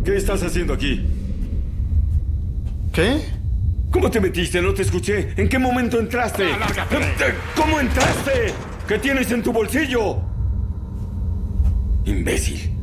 ¿Qué estás haciendo aquí? ¿Qué? ¿Cómo te metiste? No te escuché. ¿En qué momento entraste? ¿Cómo entraste? ¿Qué tienes en tu bolsillo? Imbécil.